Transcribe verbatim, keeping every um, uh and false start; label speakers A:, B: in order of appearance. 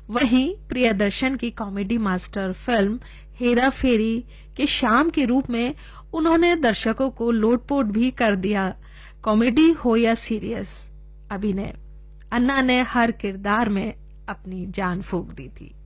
A: वहीं प्रियदर्शन की comedy master film Hera फेरी के श्याम के रूप में उन्होंने दर्शकों को लोटपोट भी कर दिया। कॉमेडी हो या सीरियस अभिनय, अन्ना ने हर किरदार में अपनी जान फूंक दी थी।